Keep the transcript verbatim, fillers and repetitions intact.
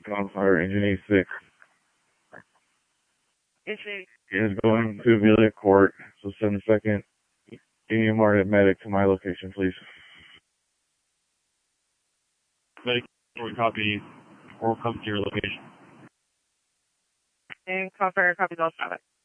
on fire, engine A six. Issue. Is going to Amelia Court, so send a second E M R medic to my location, please. Medic, copy, or come to your location. And copper, copy all seven.